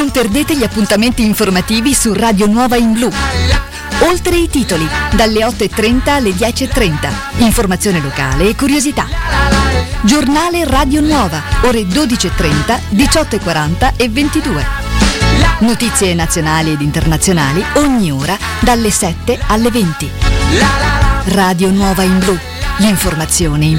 Non perdete gli appuntamenti informativi su Radio Nuova in Blu. Oltre i titoli, dalle 8:30 alle 10:30. Informazione locale e curiosità. Giornale Radio Nuova, ore 12:30, 18:40 e 22. Notizie nazionali ed internazionali ogni ora dalle 7 alle 20. Radio Nuova in Blu. L'informazione in